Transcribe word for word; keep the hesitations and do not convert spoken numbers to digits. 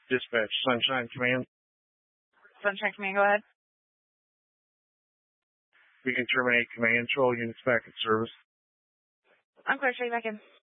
Dispatch, Sunshine Command. Sunshine Command, go ahead. We can terminate command. All units back in service. I'm clear. Show you back in.